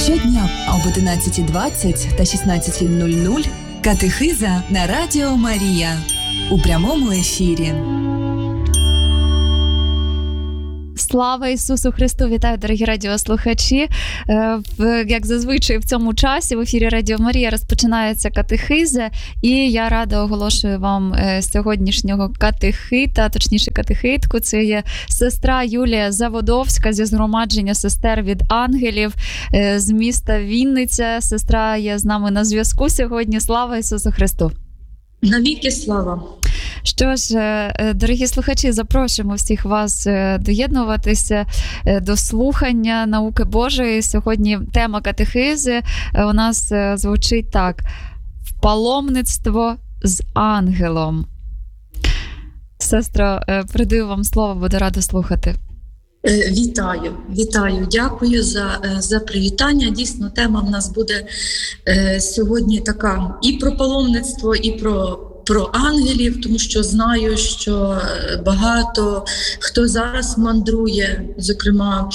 Щодня об 11:20 та 16:00 катехиза на Радіо Марія у прямому ефірі. Слава Ісусу Христу! Вітаю, дорогі радіослухачі! Як зазвичай в цьому часі в ефірі Радіо Марія розпочинається катехиза, і я рада оголошую вам сьогоднішнього катехита, точніше катехитку. Це є сестра Юлія Заводовська зі згромадження сестер від ангелів з міста Вінниця. Сестра є з нами на зв'язку сьогодні. Слава Ісусу Христу! Навіки слава! Що ж, дорогі слухачі, запрошуємо всіх вас доєднуватися до слухання науки Божої. Сьогодні тема катехизи у нас звучить так: «Паломництво з ангелом». Сестро, передаю вам слово, буду рада слухати. Вітаю. Дякую за привітання. Дійсно, тема в нас буде сьогодні така і про паломництво, і про ангелів, тому що знаю, що багато хто зараз мандрує, зокрема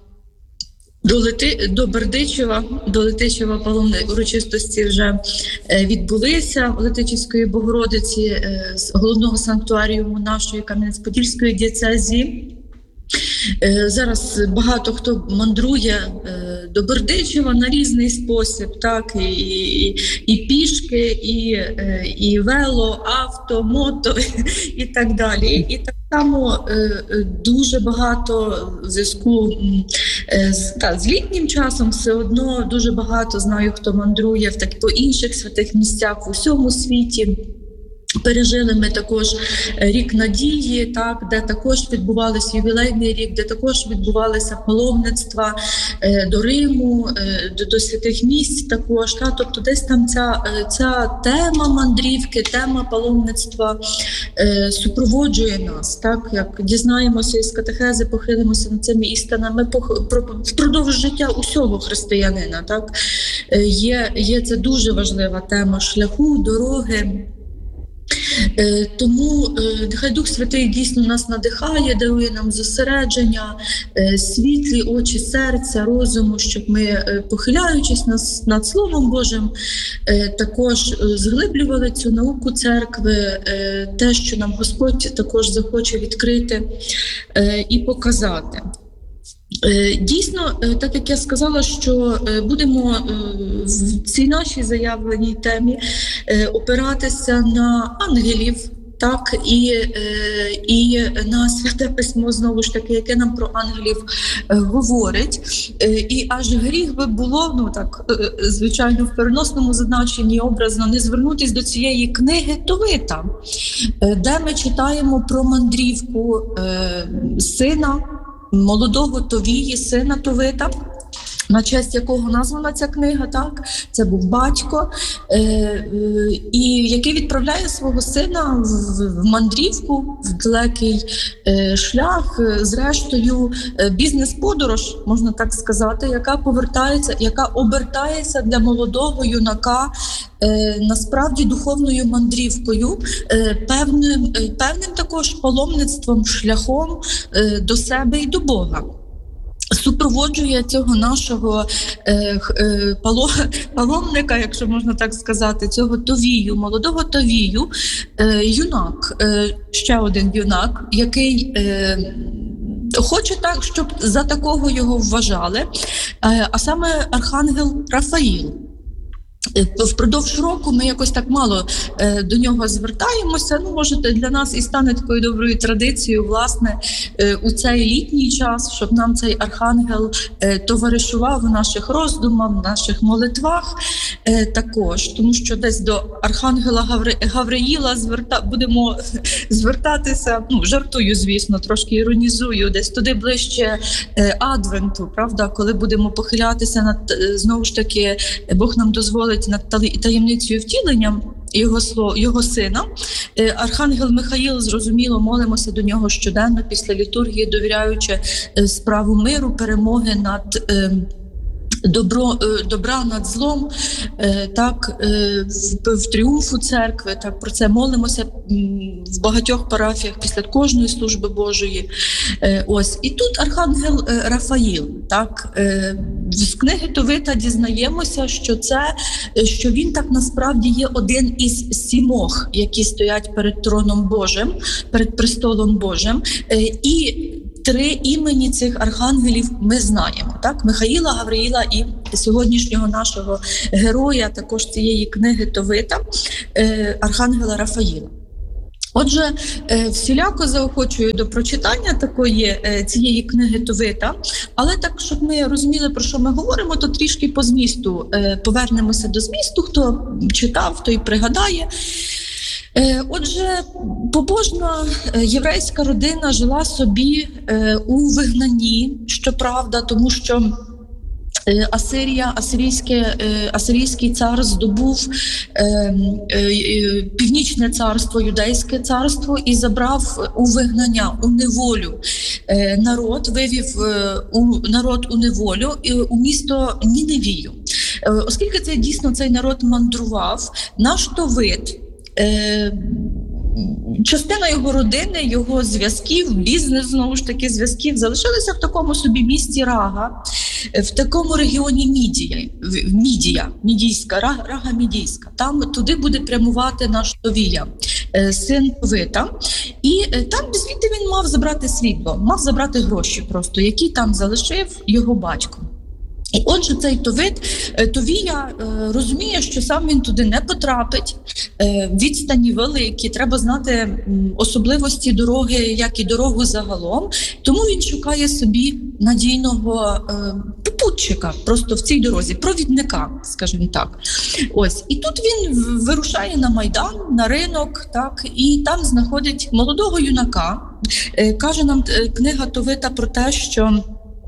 до Бердичева, до Летичева паломні урочистості вже відбулися в Летичівської Богородиці з головного санктуаріуму нашої Кам'янець-Подільської дієцезії. Зараз багато хто мандрує до Бердичева на різний спосіб, так, і пішки, і вело, авто, мото і так далі. І так само дуже багато в зв'язку з літнім часом все одно дуже багато знаю, хто мандрує по інших святих місцях в усьому світі. Пережили ми також рік надії, так, де також відбувалися ювілейний рік, де також відбувалися паломництва до Риму, до святих місць також. Так, тобто десь там ця тема мандрівки, тема паломництва супроводжує нас. Так, як дізнаємося із катехези, похилимося над цими істинами впродовж життя усього християнина. Так, є це дуже важлива тема шляху, дороги. Тому нехай Дух Святий дійсно нас надихає, дарує нам зосередження, світлі очі серця, розуму, щоб ми, похиляючись над Словом Божим, також зглиблювали цю науку церкви, те, що нам Господь також захоче відкрити і показати. Дійсно, так як я сказала, що будемо в цій нашій заявленій темі опиратися на ангелів, так, і на Святе Письмо, знову ж таки, яке нам про ангелів говорить. І аж гріх би було, звичайно, в переносному значенні образно не звернутися до цієї книги Товита, де ми читаємо про мандрівку сина, молодого Товії, сина Товита, на честь якого названа ця книга, так? Це був батько, і який відправляє свого сина в мандрівку, в далекий шлях, зрештою бізнес-подорож, можна так сказати, яка обертається для молодого юнака насправді духовною мандрівкою, певним також паломництвом, шляхом до себе і до Бога. Супроводжує цього нашого паломника, якщо можна так сказати, цього Товію, молодого Товію, юнак, ще один юнак, який хоче так, щоб за такого його вважали, а саме архангел Рафаїл. Впродовж року ми якось так мало до нього звертаємося. Може, для нас і стане такою доброю традицією, власне, у цей літній час, щоб нам цей архангел товаришував у наших роздумах, в наших молитвах також. Тому що десь до архангела Гавриїла будемо звертатися, жартую, звісно, трошки іронізую, десь туди ближче Адвенту, правда, коли будемо похилятися над, знову ж таки, Бог нам дозволить над таємницею втілення його сина. Архангел Михаїл, зрозуміло, молимося до нього щоденно після літургії, довіряючи справу миру, перемоги над добра над злом, так, в тріумфу церкви, так, про це молимося в багатьох парафіях після кожної служби Божої. Ось. І тут архангел Рафаїл, так, з книги Товита дізнаємося, що він так насправді є один із 7, які стоять перед троном Божим, перед престолом Божим, і 3 імені цих архангелів ми знаємо, так? Михаїла, Гавриїла і сьогоднішнього нашого героя, також цієї книги Товита, архангела Рафаїла. Отже, всіляко заохочую до прочитання цієї книги Товита, але так, щоб ми розуміли, про що ми говоримо, то трішки по змісту повернемося до змісту, хто читав, той пригадає. Отже, побожна єврейська родина жила собі у вигнанні, щоправда, тому що Асирійський цар здобув Північне царство, Юдейське царство і забрав у вигнання, у неволю народ, вивів народ у неволю у місто Ніневію. Оскільки цей народ мандрував, наш Товит, частина його родини, його зв'язків, бізнес, знову ж таки, зв'язків, залишилися в такому собі місті Рага, в такому регіоні Рага Мідійська. Туди буде прямувати наш Товія, син Товита. І там звідти він мав забрати світло, мав забрати гроші просто, які там залишив його батько. І отже, цей Товія розуміє, що сам він туди не потрапить, відстані великі, треба знати особливості дороги, як і дорогу загалом, тому він шукає собі надійного попутчика просто в цій дорозі, провідника, скажімо так. Ось. І тут він вирушає на Майдан, на ринок, так, і там знаходить молодого юнака. Каже нам книга Товита про те, що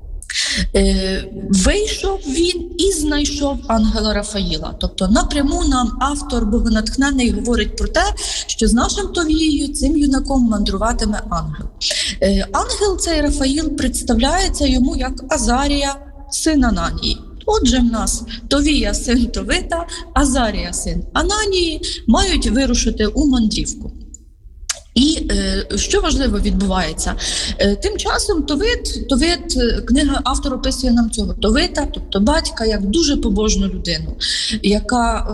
вийшов він і знайшов ангела Рафаїла. Тобто напряму нам автор богонатхнений говорить про те, що з нашим Товією, цим юнаком, мандруватиме ангел. Ангел цей Рафаїл представляється йому як Азарія, син Ананії. Отже, в нас Товія, син Товита, Азарія, син Ананії, мають вирушити у мандрівку. І що важливо відбувається? Тим часом Товит, книга автор описує нам цього Товита, тобто батька, як дуже побожну людину, яка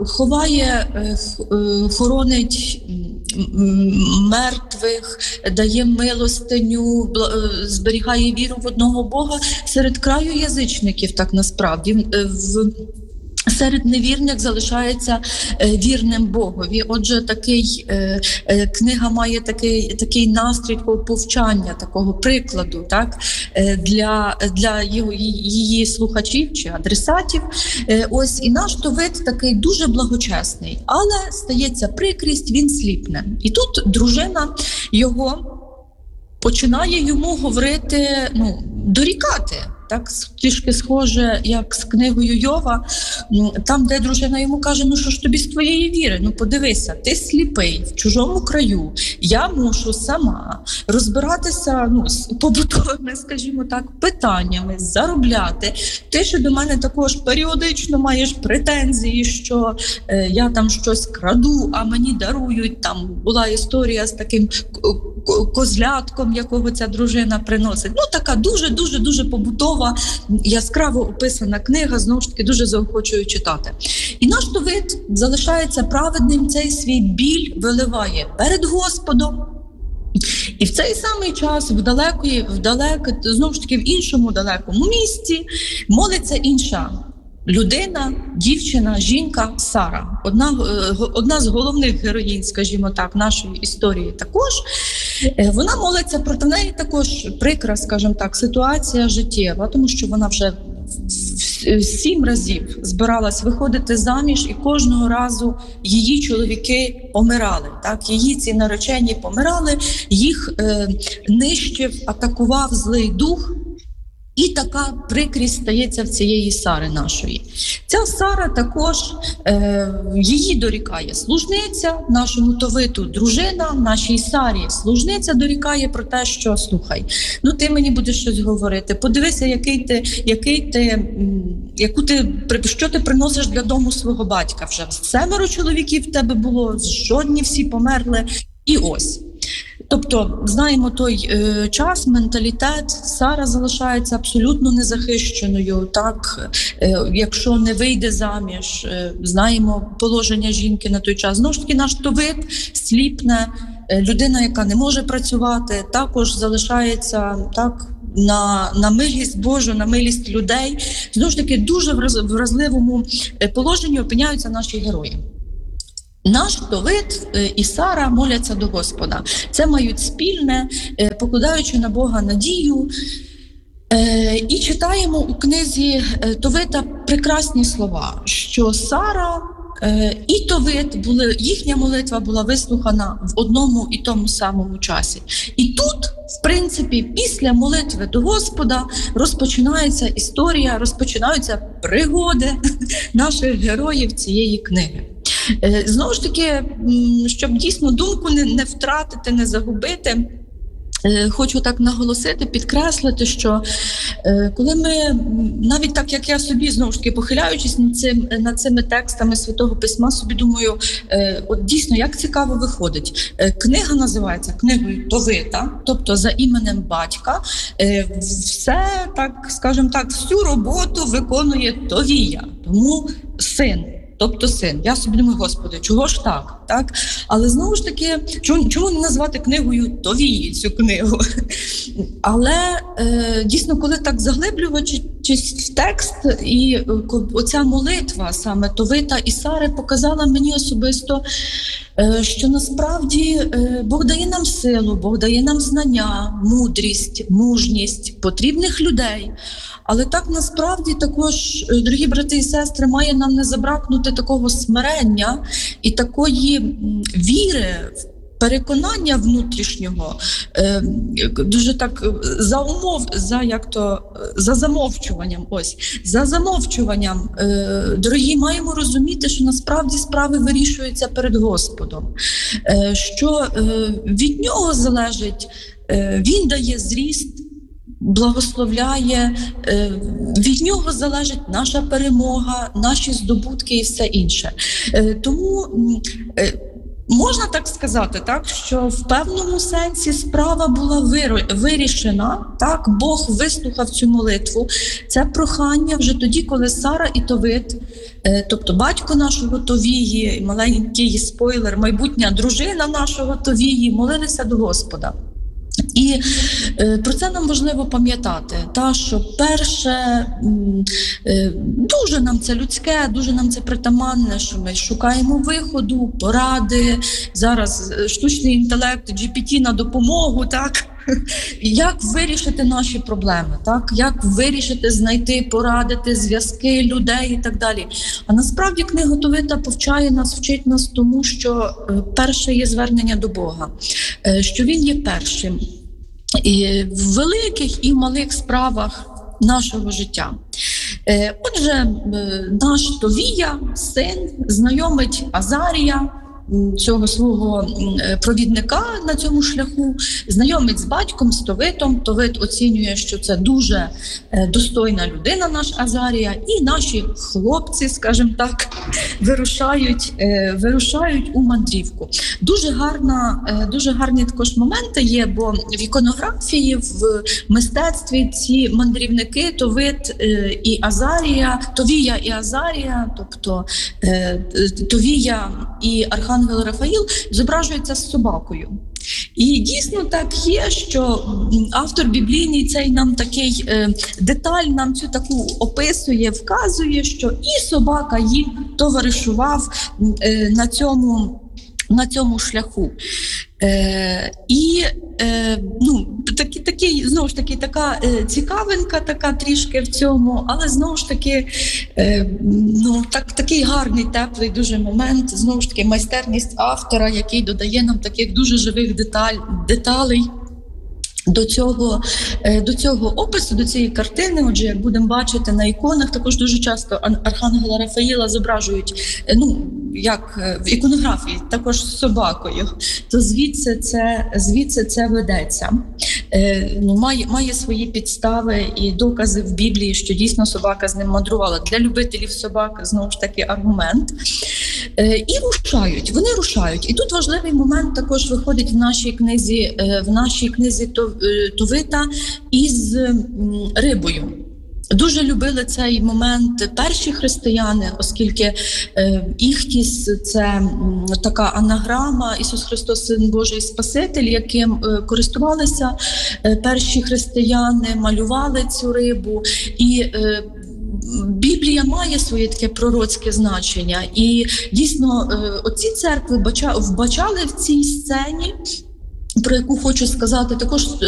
хоронить мертвих, дає милостиню, зберігає віру в одного Бога серед краю язичників, так насправді. Серед невірних залишається вірним Богові. Отже, книга має такий настрій повчання, такого прикладу, так, для її слухачів чи адресатів. Ось, і наш Товит такий дуже благочесний, але стається прикрість, він сліпне. І тут дружина його починає йому говорити, дорікати. Так, трішки схоже, як з книгою Йова, там, де дружина йому каже, що ж тобі з твоєї віри? Подивися, ти сліпий, в чужому краю, я мушу сама розбиратися з побутовими, скажімо так, питаннями, заробляти. Ти ще до мене також періодично маєш претензії, що я там щось краду, а мені дарують. Там була історія з таким козлятком, якого ця дружина приносить. Така дуже побутова, яскраво описана книга, знову ж таки, дуже заохочую читати. І наш Товит залишається праведним, цей свій біль виливає перед Господом. І в цей самий час знову ж таки, в іншому далекому місці молиться інша людина, дівчина, жінка Сара. Одна з головних героїнь, скажімо так, нашої історії також. Вона молиться, проти неї також прикра, скажімо так, ситуація життєва, тому що вона вже 7 разів збиралась виходити заміж, і кожного разу її чоловіки помирали. Так? Її ці наречені помирали, їх нищив, атакував злий дух. І така прикрість стається в цієї Сари нашої. Ця Сара також, її дорікає служниця, нашому Товиту дружина, нашій Сарі служниця дорікає про те, що слухай, ну ти мені будеш щось говорити, подивися, що ти приносиш для дому свого батька. Вже 7 чоловіків в тебе було, жодні всі померли, і ось. Тобто, знаємо той час, менталітет, Сара залишається абсолютно незахищеною, так, якщо не вийде заміж, знаємо положення жінки на той час. Знову ж таки, наш Товит сліпне, людина, яка не може працювати, також залишається, так, на милість Божу, на милість людей. Знову ж таки, дуже в вразливому положенні опиняються наші герої. Наш Товит і Сара моляться до Господа. Це мають спільне, покладаючи на Бога надію. І читаємо у книзі Товита прекрасні слова, що Сара і Товит їхня молитва була вислухана в одному і тому самому часі. І тут, в принципі, після молитви до Господа розпочинається історія, розпочинаються пригоди наших героїв цієї книги. Знову ж таки, щоб дійсно думку не втратити, не загубити, хочу так наголосити, підкреслити, що коли ми, навіть так, як я собі, знову ж таки, похиляючись над цими текстами Святого Письма, собі думаю, от дійсно, як цікаво виходить. Книга називається книгою Товита, тобто за іменем батька. Все, так, скажімо так, всю роботу виконує Товія, тому син. Тобто син. Я собі думаю, Господи, чого ж так? Але знову ж таки, чому не назвати книгою Товії цю книгу? Але дійсно, коли так заглиблювачись в текст, і оця молитва саме Товита і Сари показала мені особисто, що насправді Бог дає нам силу, Бог дає нам знання, мудрість, мужність, потрібних людей. Але так насправді також, дорогі брати і сестри, має нам не забракнути такого смирення і такої віри, переконання внутрішнього, дуже так за замовчуванням, дорогі, маємо розуміти, що насправді справи вирішуються перед Господом, що від нього залежить, він дає зріст, благословляє, від нього залежить наша перемога, наші здобутки і все інше. Тому можна так сказати, так, що в певному сенсі справа була вирішена, так, Бог вислухав цю молитву, це прохання вже тоді, коли Сара і Товит, тобто батько нашого Товії, маленький спойлер, майбутня дружина нашого Товії, молилися до Господа. І про це нам важливо пам'ятати, що перше, дуже нам це людське, дуже нам це притаманне, що ми шукаємо виходу, поради, зараз штучний інтелект, GPT на допомогу, так? Як вирішити наші проблеми, так? Як вирішити, знайти, порадити зв'язки людей і так далі. А насправді книга Товита повчає нас, вчить нас тому, що перше є звернення до Бога, що Він є першим і в великих і малих справах нашого життя. Отже, наш Товія, син, знайомить Азарія, цього свого провідника на цьому шляху, знайомить з батьком, з Товитом. Товит оцінює, що це дуже достойна людина, наш Азарія, і наші хлопці, скажімо так, вирушають у мандрівку. Дуже гарні також моменти є, бо в іконографії, в мистецтві ці мандрівники Товит і Азарія, Товія і Азарія, тобто Товія і Архангел Рафаїл зображується з собакою. І дійсно так є, що автор біблійний цей нам такий деталь, нам цю таку описує, вказує, що і собака їм товаришував на цьому шляху. Такий, знову ж таки, така цікавинка, така трішки в цьому, але знову ж таки, такий гарний, теплий дуже момент, знову ж таки, майстерність автора, який додає нам таких дуже живих деталей до цього опису, до цієї картини. Отже, як будемо бачити на іконах, також дуже часто архангела Рафаїла зображують, як в іконографії, також з собакою. То звідси це ведеться. Має свої підстави і докази в Біблії, що дійсно собака з ним мандрувала. Для любителів собак, знову ж таки, аргумент. І вони рушають. І тут важливий момент також виходить в нашій книзі Товита із рибою. Дуже любили цей момент перші християни, оскільки іхтіс – це така анаграма Ісус Христос, Син Божий, Спаситель, яким користувалися перші християни, малювали цю рибу. І Біблія має своє таке пророцьке значення. І дійсно оці церкви вбачали в цій сцені, про яку хочу сказати, також